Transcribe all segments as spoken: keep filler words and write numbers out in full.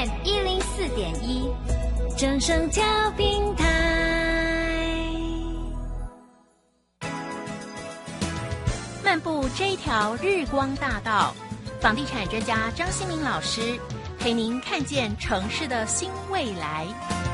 M 一零四点一，正声调频台。漫步这一条日光大道，房地产专家张新民老师陪您看见城市的新未来。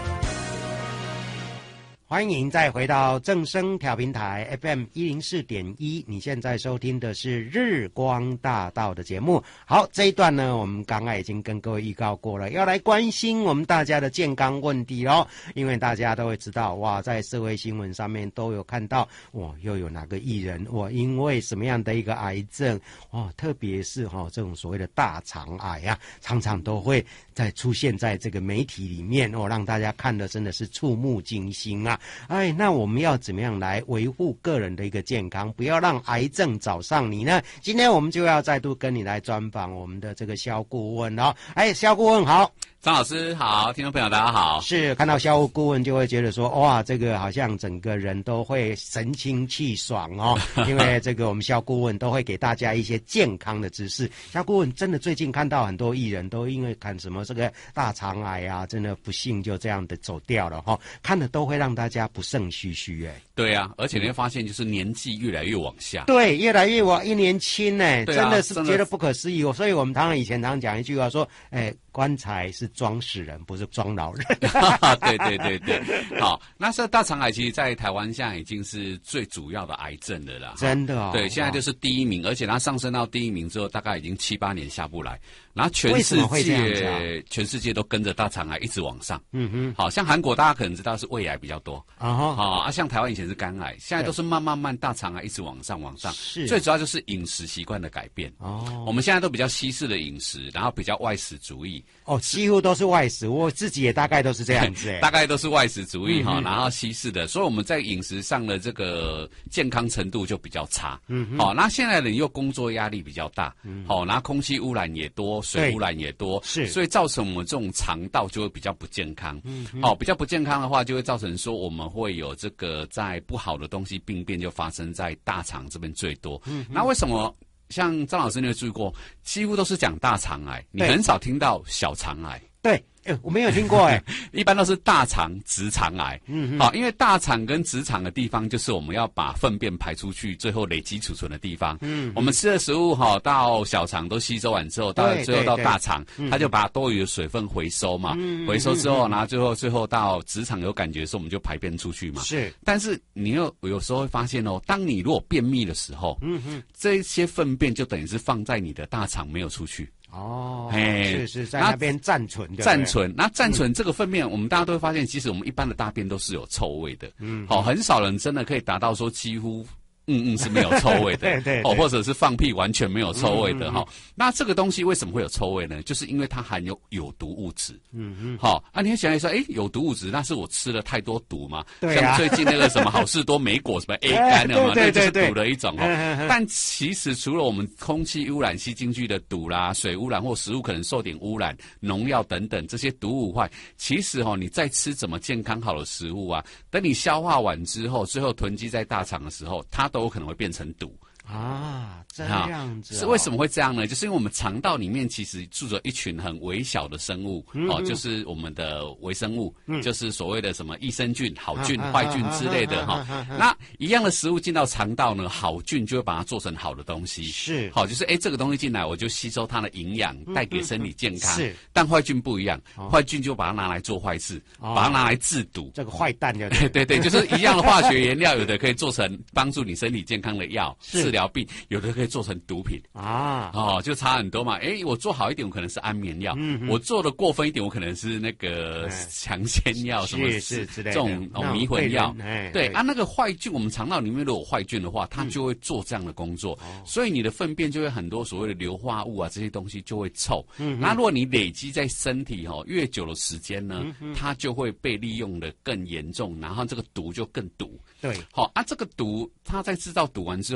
欢迎再回到正声调频台 F M 一零四点一，你现在收听的是日光大道的节目。好，这一段呢，我们刚刚已经跟各位预告过了，要来关心我们大家的健康问题咯。因为大家都会知道，哇，在社会新闻上面都有看到，哇，又有哪个艺人，哇，因为什么样的一个癌症，哇，特别是哈、哦、这种所谓的大肠癌啊，常常都会在出现在这个媒体里面哦，让大家看的真的是触目惊心啊。哎，那我们要怎么样来维护个人的一个健康，不要让癌症找上你呢？今天我们就要再度跟你来专访我们的这个肖顾问哦。哎，肖顾问好。 张老师好，听众朋友大家好。 是看到肖顾问就会觉得说，哇，这个好像整个人都会神清气爽哦，因为这个我们肖顾问都会给大家一些健康的知识。肖顾问真的最近看到很多艺人都因为看什么这个大肠癌啊，真的不幸就这样的走掉了哈、哦，看的都会让大家不胜唏嘘哎。 对啊，而且你会发现就是年纪越来越往下。 对，越来越往一年轻哎、啊，真的是觉得不可思议。所以我们常常以前常常讲一句话说，哎，棺材是装死人，不是装老人。 对对对对，好，那这大肠癌其实在台湾现在已经是最主要的癌症了啦。 真的哦。 对，现在就是第一名，而且它上升到第一名之后，大概已经七八年下不来，然后全世界、啊、全世界都跟着大肠癌一直往上。嗯哼，好像韩国大家可能知道是胃癌比较多啊，好啊，像台湾以前是肝癌，现在都是慢慢慢大肠癌一直往上往上。是，最主要就是饮食习惯的改变。哦，我们现在都比较西式的饮食，然后比较外食主义。 哦，几乎都是外食，我自己也大概都是这样子、欸， 大概都是外食主义哈、嗯，然后西式的，所以我们在饮食上的这个健康程度就比较差。嗯，好，那现在人又工作压力比较大，嗯，好，然后空气污染也多，水污染也多，是，所以造成我们这种肠道就会比较不健康。嗯，好，比较不健康的话，就会造成说我们会有这个在不好的东西病变就发生在大肠这边最多。嗯，那为什么？像张老师你有注意过，几乎都是讲大肠癌，你很少听到小肠癌。 对，欸、我没有听过哎、 欸，一般都是大肠、直肠癌。嗯，好，因为大肠跟直肠的地方，就是我们要把粪便排出去，最后累积储存的地方。嗯，我们吃的食物哈，到小肠都吸收完之后，到最后到大肠，它就把多余的水分回收嘛。嗯，回收之后，然后最后最后到直肠有感觉的时候，我们就排便出去嘛。是，但是你又有时候会发现哦，当你如果便秘的时候，嗯哼，这些粪便就等于是放在你的大肠没有出去。 哦，是是在那边暂存的， 暂存。那暂存这个粪便、嗯，我们大家都会发现，其实我们一般的大便都是有臭味的。嗯，好、哦，很少人真的可以达到说几乎。嗯嗯是没有臭味的，对, 对对，哦，或者是放屁完全没有臭味的哈、嗯哦。那这个东西为什么会有臭味呢？就是因为它含有有毒物质。嗯嗯，好、哦、啊，你会想一说，哎，有毒物质，那是我吃了太多毒吗？对啊。像最近那个什么好事多莓果什么 A 肝的嘛，那就是毒的一种哦。但其实除了我们空气污染吸进去的毒啦，水污染或食物可能受点污染、农药等等这些毒物外，其实哦，你在吃怎么健康好的食物啊，等你消化完之后，最后囤积在大肠的时候，它都有可能会变成毒。 啊，这样子、哦、 是为什么会这样呢？就是因为我们肠道里面其实住着一群很微小的生物、嗯、哦，就是我们的微生物、嗯，就是所谓的什么益生菌、好菌、啊、坏菌之类的哈、啊啊啊啊啊。那一样的食物进到肠道呢，好菌就会把它做成好的东西，是好，就是哎这个东西进来，我就吸收它的营养，带给身体健康。是、嗯，但坏菌不一样，坏、哦、菌就把它拿来做坏事、哦，把它拿来制毒。 这个坏蛋就对对对，就是一样的化学原料，有的可以做成帮助你身体健康的药，治疗病，有的可以做成毒品啊，哦，就差很多嘛。哎，我做好一点，我可能是安眠药；嗯、我做的过分一点，我可能是那个强仙药，什么是之类的这种、哦、迷魂药。对啊，那个坏菌，我们肠道里面如果有坏菌的话，它就会做这样的工作，嗯、所以你的粪便就会很多所谓的硫化物啊，这些东西就会臭。嗯，那如果你累积在身体哈、哦、越久的时间呢、嗯，它就会被利用的更严重，然后这个毒就更毒。对，好、哦、啊，这个毒它在制造毒完之后，都会被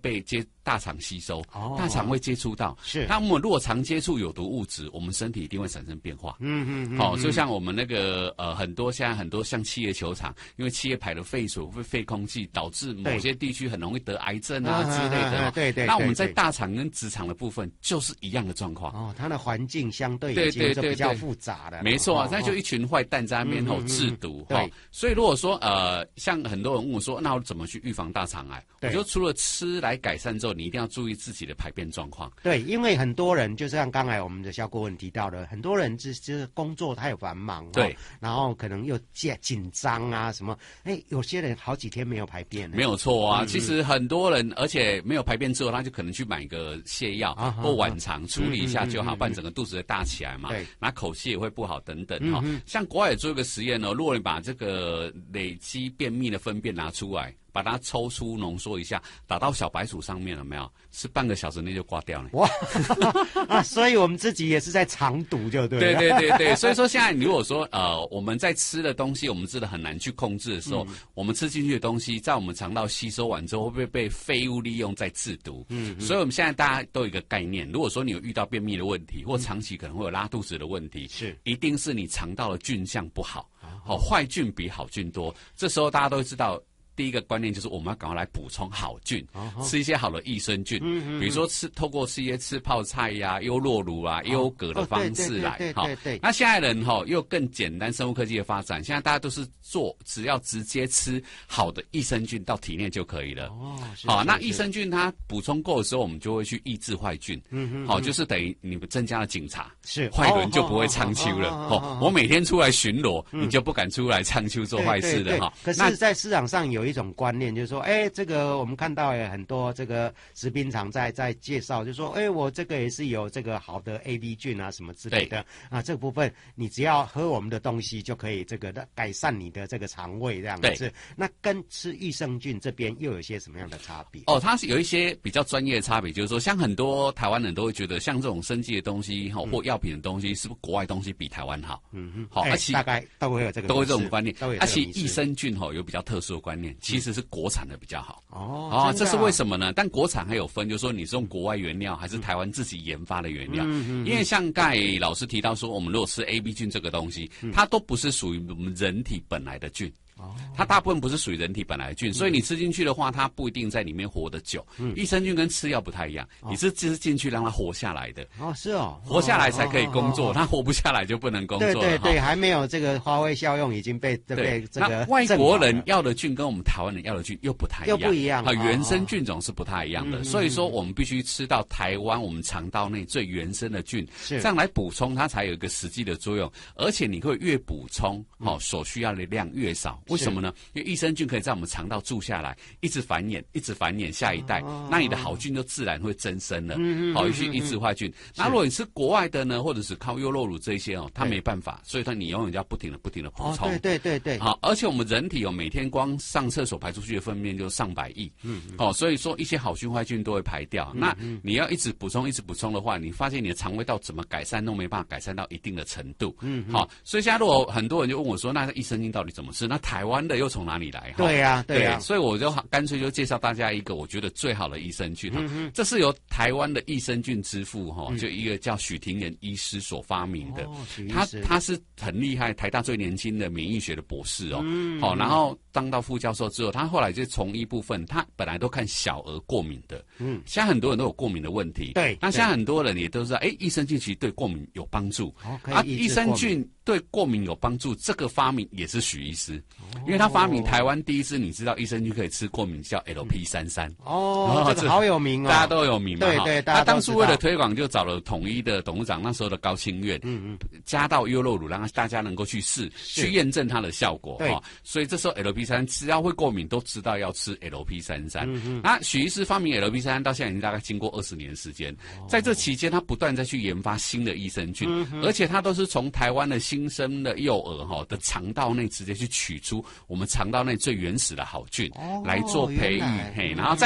被接大肠吸收， 哦、 大肠会接触到。 是， 那我们如果常接触有毒物质，我们身体一定会产生变化。 嗯嗯嗯。 好、哦，就像我们那个呃很多现在很多像企业球场，因为企业排的废水会废空气，导致某些地区很容易得癌症啊之类的、哦啊。 对 对, 对。 那我们在大肠跟直肠的部分就是一样的状况。 哦，它的环境相对已经就比较复杂了。 没错啊，那、 哦、 就一群坏蛋在那边后制毒哈、哦。所以如果说呃，像很多人问我说，那我怎么去预防大肠癌？我说除了吃来改善之后，你一定要注意自己的排便状况。 对，因为很多人就像刚才我们的肖顾问提到的，很多人就是工作太繁忙， 对、哦， 然后可能又紧张啊什么，哎，有些人好几天没有排便。 没有错啊、嗯，其实很多人而且没有排便之后，他就可能去买个泻药、啊、或浣肠处理一下就好，嗯、不然整个肚子会大起来嘛。对，那口气也会不好等等哈、嗯哦。像国外也做一个实验呢，如果你把这个累积便秘的粪便拿出来，把它抽出浓缩一下，打到小白鼠上面了没有？是半个小时内就挂掉了。哇啊！所以我们自己也是在肠毒，就对了。 对对对对，所以说现在如果说呃我们在吃的东西，我们真的很难去控制的时候，嗯、我们吃进去的东西，在我们肠道吸收完之后，会不会被废物利用再制毒？嗯，所以我们现在大家都有一个概念，如果说你有遇到便秘的问题，或长期可能会有拉肚子的问题，是、嗯、一定是你肠道的菌相不好，好、哦、坏菌比好菌多，这时候大家都会知道。第一个观念就是我们要赶快来补充好菌，哦、吃一些好的益生菌，嗯嗯嗯、比如说吃透过吃一些吃泡菜呀、啊、优酪乳啊、优、哦、格的方式来哈。那现在人哈、哦、又更简单，生物科技的发展，现在大家都是做只要直接吃好的益生菌到体内就可以了。哦，好，那益生菌它补充够的时候，我们就会去抑制坏菌。嗯嗯，好，就是等于你们增加了警察，是坏人就不会唱秋了。哦，我每天出来巡逻，嗯、你就不敢出来唱秋做坏事了哈。 可是，在市场上有一种观念就是说，哎，这个我们看到很多这个食品厂在在介绍，就说，哎，我这个也是有这个好的 A B 菌啊什么之类的啊，这个部分你只要喝我们的东西就可以这个改善你的这个肠胃这样子。那跟吃益生菌这边又有些什么样的差别？ 哦，它是有一些比较专业的差别，就是说，像很多台湾人都会觉得，像这种生技的东西哈、嗯、或药品的东西，是不是国外东西比台湾好？嗯哼，好，而且大概都会有这个都会这种观念，而且益生菌哈有比较特殊的观念，其实是国产的比较好。哦，哦，这是为什么呢？但国产还有分，就是说你是用国外原料还是台湾自己研发的原料。嗯嗯。因为像刚才老师提到说，我们如果吃 A B 菌这个东西，嗯、它都不是属于我们人体本来的菌。哦，它大部分不是属于人体本来的菌，嗯、所以你吃进去的话，它不一定在里面活得久。嗯，益生菌跟吃药不太一样，哦、你是吃进去让它活下来的。 哦，是哦， 活下来才可以工作，它、哦哦哦、活不下来就不能工作了。 对对对，还没有这个发挥效用，已经被被这个。 那外国人要的菌跟我们台湾人要的菌又不太一样， 又不一样啊，原生菌种是不太一样的，哦、所以说我们必须吃到台湾我们肠道内最原生的菌，这样来补充它才有一个实际的作用，而且你会越补充，哦，所需要的量越少。为什么呢？因为益生菌可以在我们肠道住下来，一直繁衍，一直繁衍下一代，哦、那你的好菌就自然会增生了，嗯、好去抑制坏菌。那如果你吃国外的呢，或者是靠优酪乳这一些哦，它没办法，所以它你永远要不停的、不停的补充。 哦、对对对对。 好，而且我们人体有、哦、每天光上厕所排出去的粪便就上百亿，嗯，好、哦，所以说一些好菌坏菌都会排掉。嗯、那你要一直补充、一直补充的话，你发现你的肠胃道怎么改善都没办法改善到一定的程度。嗯，好，所以现在如果很多人就问我说，那益生菌到底怎么吃？那台湾的又从哪里来？ 对呀、啊，对呀、啊， 所以我就干脆就介绍大家一个我觉得最好的益生菌，嗯、这是由台湾的益生菌之父哈，嗯、就一个叫许廷炎医师所发明的。哦、他他是很厉害，台大最年轻的免疫学的博士哦。嗯，好，然后当到副教授之后，他后来就从医部分，他本来都看小儿过敏的。嗯，现在很多人都有过敏的问题。对，那现在很多人也都知道，哎，益生菌其实对过敏有帮助。哦、啊，益生菌对过敏有帮助，这个发明也是许医师，哦、因为他发明台湾第一次，你知道益生菌可以吃过敏叫 L P 三十三。 哦，哦这个好有名哦， 大家都有名嘛。 对对， 他当初为了推广，就找了统一的董事长，那时候的高清苑，嗯嗯，加到优酪乳，让大家能够去试，去验证它的效果。对、哦，所以这时候 L P 三十三只要会过敏，都知道要吃 L P 三十三。嗯嗯，那许医师发明 L P 三十三到现在已经大概经过二十年的时间，哦、在这期间，他不断再去研发新的益生菌，嗯、而且他都是从台湾的新生的幼儿哈、哦、的肠道内直接去取出我们肠道内最原始的好菌、哦、来做培育，嘿，然后再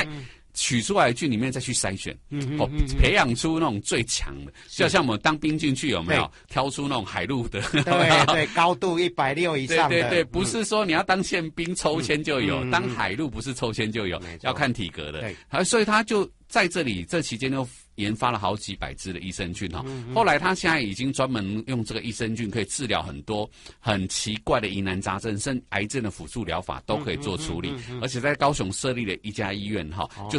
取出来的菌里面再去筛选， 嗯哦，培养出那种最强的，就像我们当兵进去有没有挑出那种海陆的？ 对对，高度一百六以上的。 对对对，不是说你要当宪兵抽签就有，当海陆不是抽签就有，要看体格的。对，所以他就在这里这期间就研发了好几百支的益生菌哈。后来他现在已经专门用这个益生菌可以治疗很多很奇怪的疑难杂症，甚至癌症的辅助疗法都可以做处理，而且在高雄设立了一家医院哈，就